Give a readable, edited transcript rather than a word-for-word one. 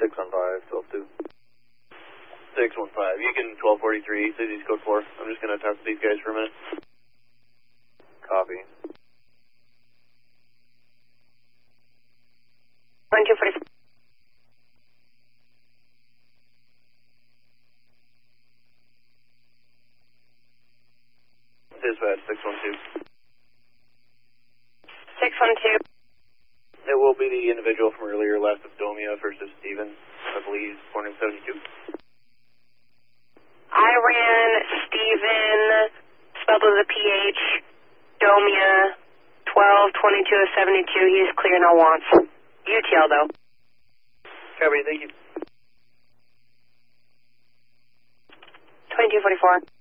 615, 12-2. 615, you can 1243, City's code 4. I'm just going to talk to these guys for a minute. Copy. 1244. Dispatch 612. 612. It will be the individual from earlier, last of Domia versus Steven. I believe, born in 72. I ran Steven, spelled with a PH, Domia, 1222 72. He's clear, no wants. UTL though. Copy, thank you. 2244.